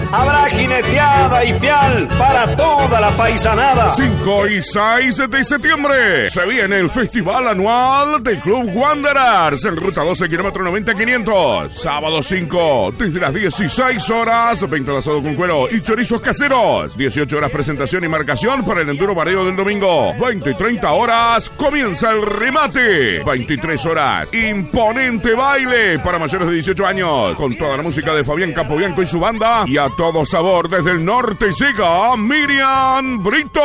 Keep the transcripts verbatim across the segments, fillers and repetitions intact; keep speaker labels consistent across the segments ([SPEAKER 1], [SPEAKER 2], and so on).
[SPEAKER 1] Habrá jineteada y pial para toda la paisanada.
[SPEAKER 2] cinco y seis de septiembre se viene el festival anual del Club Wanderers en ruta doce, kilómetro noventa quinientos. Sábado cinco, desde las dieciséis horas, venta de asado con cuero y chorizos caseros. dieciocho horas presentación y marcación para el enduro barrio del domingo. veinte y treinta horas comienza el remate. veintitrés horas, imponente baile para mayores de dieciocho años, con toda la música de Fabián Capobianco y su banda. Y a todo sabor desde el norte llega Miriam Brito.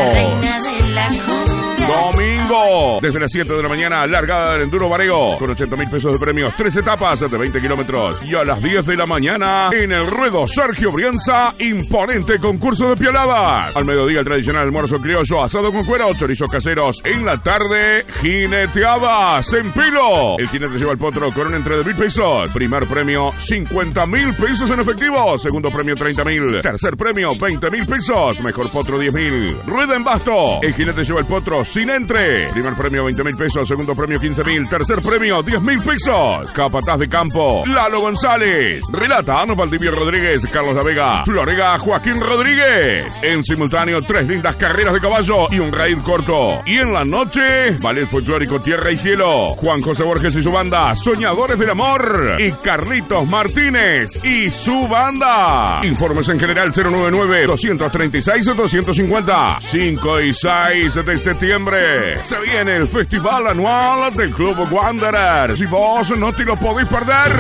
[SPEAKER 2] Domingo, desde las siete de la mañana, largada del enduro Barego, con ochenta mil pesos de premios, tres etapas de veinte kilómetros. Y a las diez de la mañana, en el ruedo Sergio Brianza, imponente concurso de pioladas. Al mediodía, el tradicional almuerzo criollo, asado con cuero, chorizos caseros. En la tarde, jineteadas en pilo. El jinete lleva el potro con un entre de mil pesos. Primer premio, cincuenta mil pesos en efectivo. Segundo premio, treinta mil. Tercer premio, veinte mil pesos. Mejor potro, diez mil. Rueda en basto. El jinete lleva el potro sin entre. Primer premio, veinte mil pesos. Segundo premio, quince mil. Tercer premio, diez mil pesos. Capataz de campo, Lalo González. Relata Ano Valdivia Rodríguez, Carlos La Vega, Florega Joaquín Rodríguez. En simultáneo, tres lindas carreras de caballo y un raid corto. Y en la noche, ballet folclórico Tierra y Cielo. Juan José Borges y su banda, Soñadores del Amor. Y Carlitos Martínez y su banda. Informes en general cero noventa y nueve, doscientos treinta y seis, doscientos cincuenta. cinco y seis de septiembre se viene el festival anual del Club Wanderers. Si vos no te lo podéis perder.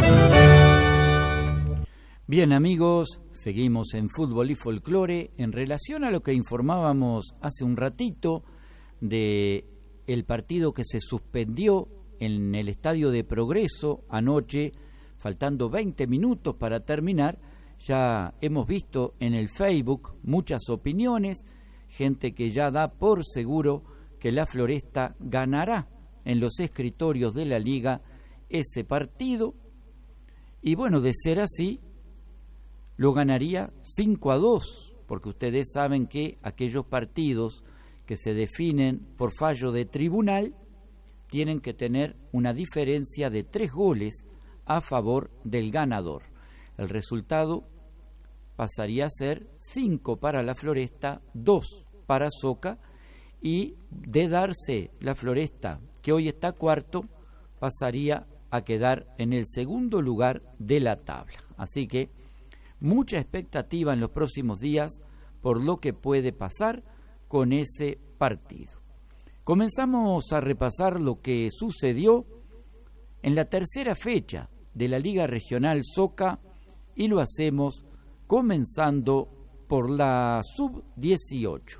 [SPEAKER 3] Bien, amigos, seguimos en Fútbol y Folclore. En relación a lo que informábamos hace un ratito de el partido que se suspendió en el Estadio de Progreso anoche, faltando veinte minutos para terminar, ya hemos visto en el Facebook muchas opiniones, gente que ya da por seguro que la Floresta ganará en los escritorios de la Liga ese partido. Y bueno, de ser así, lo ganaría cinco a dos, porque ustedes saben que aquellos partidos que se definen por fallo de tribunal tienen que tener una diferencia de tres goles a favor del ganador. El resultado pasaría a ser cinco para la Floresta, dos para Soca, y de darse la Floresta, que hoy está cuarto, pasaría a quedar en el segundo lugar de la tabla. Así que mucha expectativa en los próximos días por lo que puede pasar con ese partido. Comenzamos a repasar lo que sucedió en la tercera fecha de la Liga Regional Soca y lo hacemos comenzando por la sub dieciocho.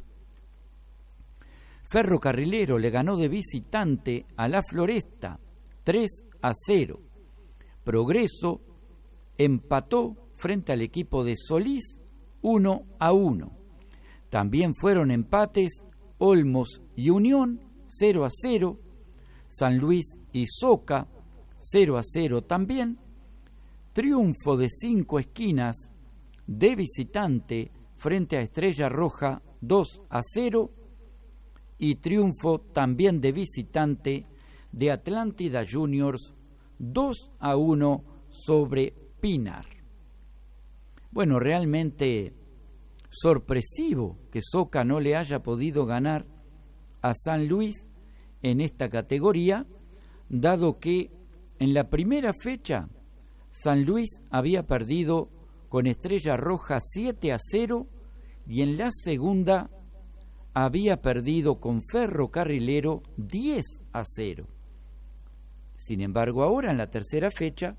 [SPEAKER 3] Ferrocarrilero le ganó de visitante a la Floresta tres a cero. Progreso empató frente al equipo de Solís uno a uno. También fueron empates Olmos y Unión cero a cero, San Luis y Soca cero a cero también. Triunfo de Cinco Esquinas de visitante frente a Estrella Roja dos a cero y triunfo también de visitante de Atlántida Juniors dos a uno sobre Pinar. Bueno, realmente sorpresivo que Soca no le haya podido ganar a San Luis en esta categoría, dado que en la primera fecha San Luis había perdido con Estrella Roja siete a cero y en la segunda había perdido con Ferrocarrilero diez a cero. Sin embargo, ahora en la tercera fecha,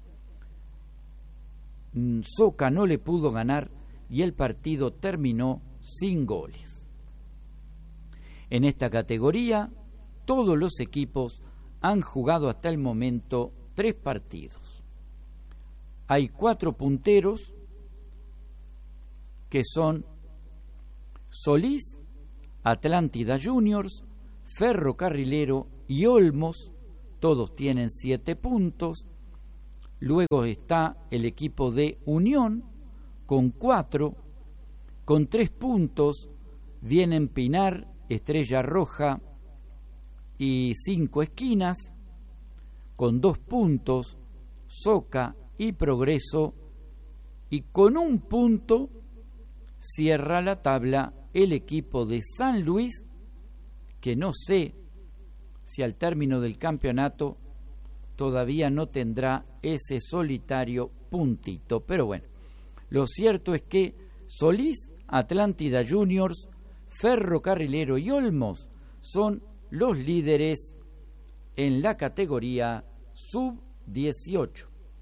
[SPEAKER 3] Soca no le pudo ganar y el partido terminó sin goles. En esta categoría, todos los equipos han jugado hasta el momento tres partidos. Hay cuatro punteros que son Solís, Atlántida Juniors, Ferrocarrilero y Olmos, todos tienen siete puntos. Luego está el equipo de Unión con cuatro, con tres puntos vienen Pinar, Estrella Roja y Cinco Esquinas, con dos puntos Soca y Progreso y con un punto cierra la tabla el equipo de San Luis, que no sé si al término del campeonato todavía no tendrá ese solitario puntito. Pero bueno, lo cierto es que Solís, Atlántida Juniors, Ferrocarrilero y Olmos son los líderes en la categoría sub dieciocho.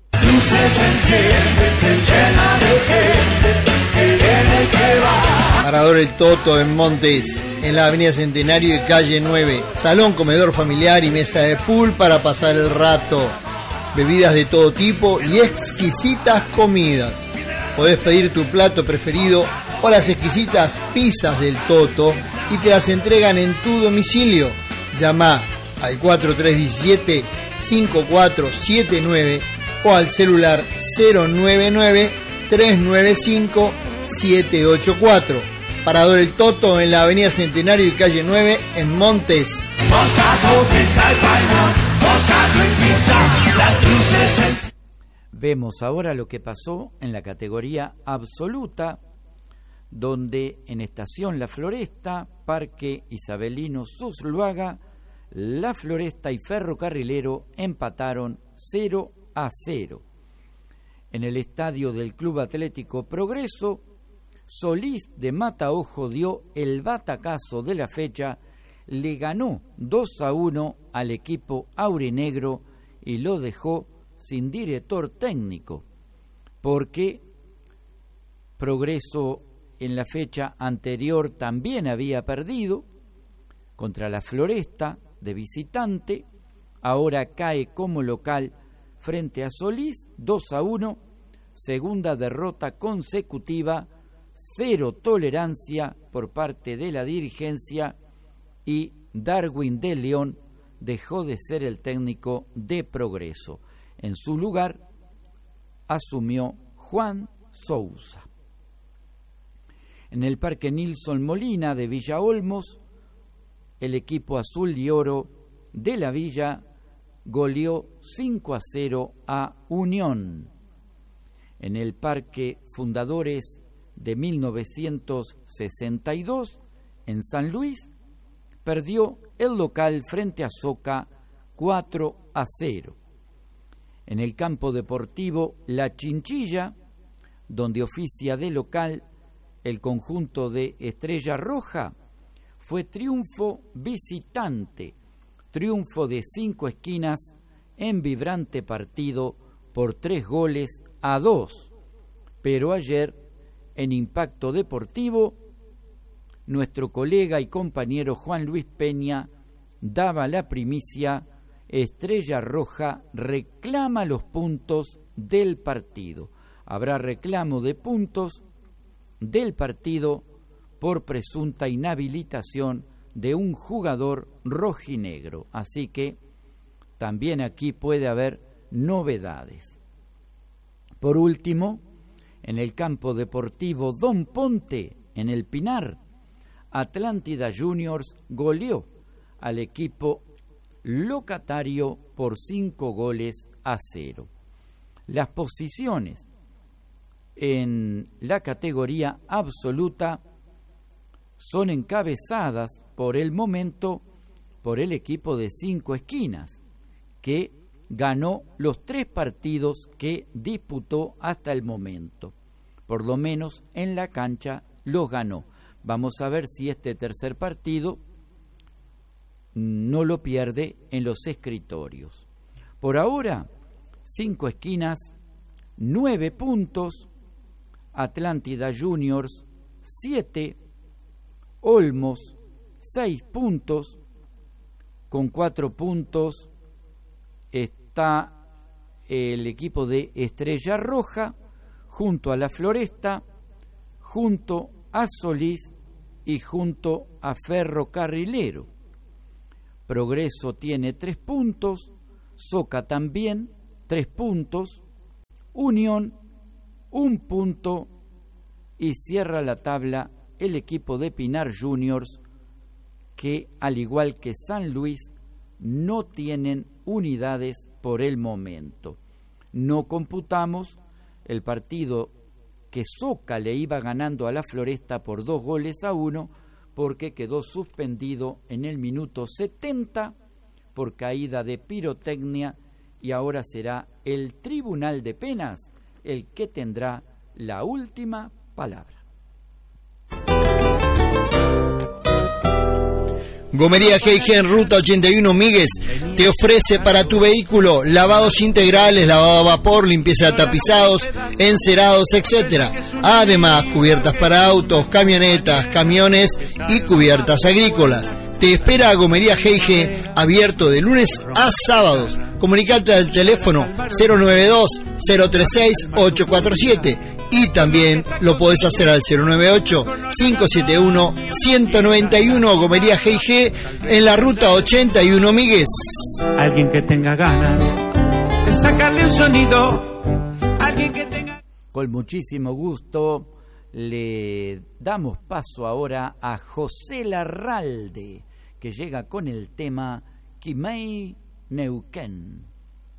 [SPEAKER 4] Parador El Toto en Montes, en la avenida Centenario y calle nueve. Salón, comedor familiar y mesa de pool para pasar el rato. Bebidas de todo tipo y exquisitas comidas. Podés pedir tu plato preferido o las exquisitas pizzas del Toto y te las entregan en tu domicilio. Llama al cuatro tres uno siete, cinco cuatro siete nueve o al celular cero nueve nueve, tres nueve cinco, siete ocho cuatro. Parador El Toto en la avenida Centenario y calle nueve en Montes.
[SPEAKER 3] Vemos ahora lo que pasó en la categoría absoluta, donde en Estación La Floresta, Parque Isabelino Susluaga, La Floresta y Ferrocarrilero empataron cero a cero. En el estadio del Club Atlético Progreso, Solís de Mataojo dio el batacazo de la fecha, le ganó dos a uno al equipo aurinegro y lo dejó sin director técnico, porque Progreso en la fecha anterior también había perdido contra la Floresta de visitante, ahora cae como local frente a Solís dos a uno, segunda derrota consecutiva, cero tolerancia por parte de la dirigencia y Darwin de León dejó de ser el técnico de Progreso. En su lugar asumió Juan Sousa. En el Parque Nilson Molina de Villa Olmos, el equipo azul y oro de la Villa goleó cinco a cero a Unión. En el Parque Fundadores de mil novecientos sesenta y dos, en San Luis, perdió el local frente a Soca cuatro a cero. En el campo deportivo La Chinchilla, donde oficia de local el conjunto de Estrella Roja, fue triunfo visitante, triunfo de cinco esquinas en vibrante partido por tres goles a dos. Pero ayer, en Impacto Deportivo, nuestro colega y compañero Juan Luis Peña daba la primicia: Estrella Roja reclama los puntos del partido. Habrá reclamo de puntos del partido por presunta inhabilitación de un jugador rojinegro. Así que también aquí puede haber novedades. Por último, en el campo deportivo Don Ponte, en el Pinar, Atlántida Juniors goleó al equipo locatario por cinco goles a cero. Las posiciones en la categoría absoluta son encabezadas por el momento por el equipo de Cinco Esquinas, que ganó los tres partidos que disputó hasta el momento. Por lo menos en la cancha los ganó. Vamos a ver si este tercer partido no lo pierde en los escritorios. Por ahora, Cinco Esquinas, nueve puntos, Atlántida Juniors, siete, Olmos, seis puntos, con cuatro puntos está el equipo de Estrella Roja, junto a La Floresta, junto a Solís y junto a Ferrocarrilero. Progreso tiene tres puntos, Soca también, tres puntos, Unión, un punto, y cierra la tabla el equipo de Pinar Juniors, que al igual que San Luis no tienen unidades por el momento. No computamos el partido que Soca le iba ganando a la Floresta por dos goles a uno, porque quedó suspendido en el minuto setenta por caída de pirotecnia, y ahora será el Tribunal de Penas el que tendrá la última palabra.
[SPEAKER 4] Gomería G y G en Ruta ochenta y uno Míguez te ofrece para tu vehículo lavados integrales, lavado a vapor, limpieza de tapizados, encerados, etcétera. Además, cubiertas para autos, camionetas, camiones y cubiertas agrícolas. Te espera Gomería G y G, abierto de lunes a sábados. Comunicate al teléfono cero nueve dos, cero tres seis, ocho cuatro siete y también lo podés hacer al cero nueve ocho, cinco siete uno, uno nueve uno. Gomería G y G en la Ruta ochenta y uno Míguez.
[SPEAKER 5] Alguien que tenga ganas de sacarle un sonido, alguien que tenga...
[SPEAKER 3] Con muchísimo gusto le damos paso ahora a José Larralde, que llega con el tema Quimei Neuquén.